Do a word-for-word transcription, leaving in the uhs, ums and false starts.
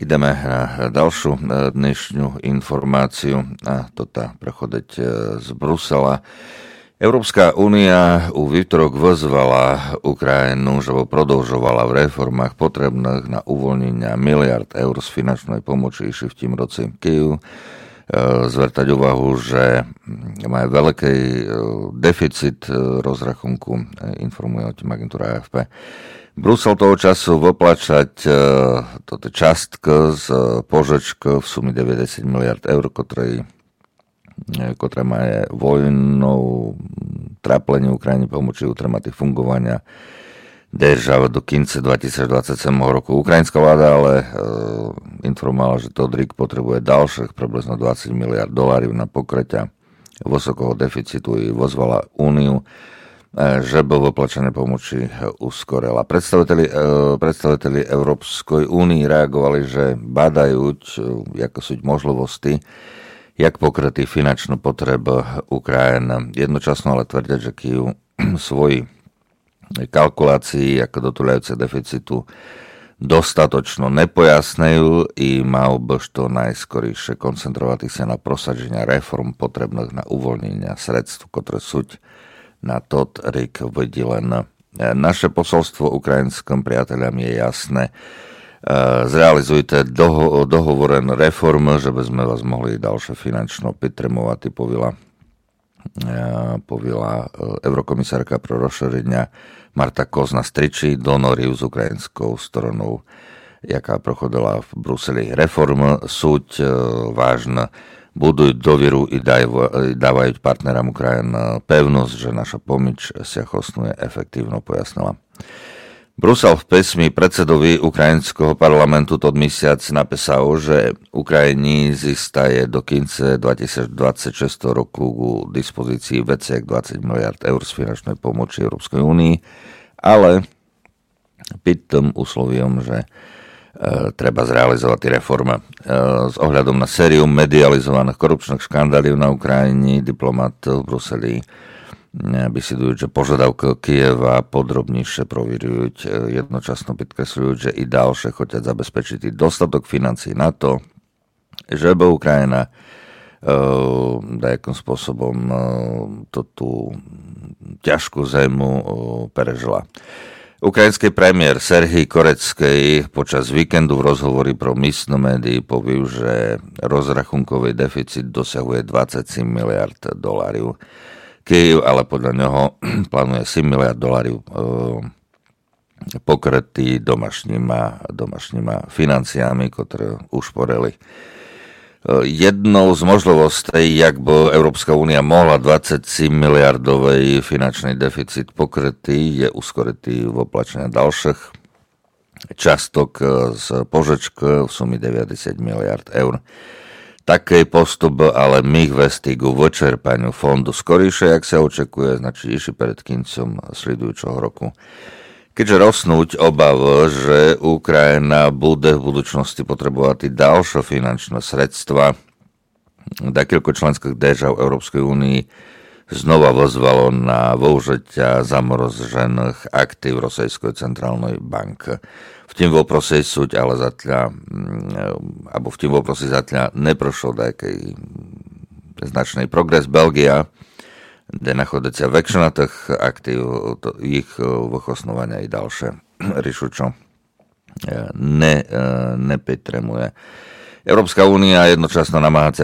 Ideme na ďalšiu dnešnú informáciu a to tá prechodeť z Brusela. Európska únia u výtorok vyzvala Ukrajinu, že prodlžovala v reformách potrebných na uvoľnenia miliard eur z finančnej pomoci v tým roce Kyjev. Zvrtať úvahu, že majú veľký deficit rozrachunku, informuje o tým agentúra á ef pé. Brusel toho času vyplačať toto častku z požečky v sume deväťdesiat miliard eur, ktoré, ktoré má vojnou tráplenie Ukrajiny pomoci utramaty fungovania država do konca dvetisícdvadsaťsedem roku. Ukrajinská vláda ale e, informovala, že Todrik potrebuje ďalších približno dvadsať miliard dolárov na pokrytia vysokého deficitu i vozvala úniu, že by vyplačené pomoci uskorela. Predstaviteľi, predstaviteľi Európskej únie reagovali, že badajú, ako sú možnosti, jak pokrytý finančnú potrebu Ukrajiny. Jednočasno ale tvrdia, že Kyjev svoji kalkulácií ako dotúľajúce deficitu dostatočno nepojasnejú i mal by to najskorejšie koncentrovať sa na prosadženia reform potrebných na uvoľnenia sredstv, ktoré sú na tot rik vydelené. Naše posolstvo ukrajinským priateľom je jasné. Zrealizujte doho- dohovorené reformy, že by sme vás mohli ďalšie finančno pitremovať, povila, povila eurokomisárka pro rozšírenia Marta Kozna-Stričí donorів z ukrajinskou stronou, jaká prochodila v Bruseli. Reformy súť vážna, budujú dôveru i dávajú partnerom Ukrajiny pevnosť, že naša pomoc sa chosnuje efektívno, pojasnila. Brusel v písmi predsedovi ukrajinského parlamentu tento mesiac napísal, že Ukrajini zistaje do konca dvetisícdvadsaťšesť roku k dispozícii viac ako dvadsať miliard eur z finančnej pomoci Európskej únii, ale pred tým úsloviom, že e, treba zrealizovať tie reformy. E, s ohľadom na sériu medializovaných korupčných škandálov na Ukrajine diplomat v Bruseli vysidujú, že požiadavky Kyjeva podrobnejšie prověrujú, jednočasno podkresľujú, že i ďalšie chcú zabezpečiť dostatok financií na to, že by Ukrajina uh, nejakým spôsobom uh, to tú ťažkú zemu uh, prežila. Ukrajinský premiér Serhij Korecký počas víkendu v rozhovori pro místne médii povedal, že rozrachunkový deficit dosahuje dvadsaťsedem miliard dolárov. Kyjev ale podľa neho plánuje sedem miliard dolárov e, pokrytý domašníma, domašníma financiami, ktoré už poreli. E, jednou z možností, jak by Európska únia mohla dvadsaťsedem miliardový finančný deficit pokrytý, je uskoritý v oplačenia ďalších častok z požečky v sume deväťdesiat miliard eur. Taký postup ale mých vestí k vyčerpaniu fondu skorejšie, jak sa očekuje, znači ešte pred koncom sledujúceho roku. Keďže rostnúť obavy, že Ukrajina bude v budúcnosti potrebovať ďalšie finančné sredstva, dakiľko členských držav Európskej únii znova vyzvalo na využitia zamrožených aktív Rosejskej centrálnej banky. V tým voprose súť ale zatiaľ, alebo v tým voprose zatiaľ neprošol nejaký značný progres. Belgia, kde nachodícia väčšina tých aktív, to, ich vychosnovania i ďalšie riešučo ne, nepitremuje. Európska únia jednočasno namáha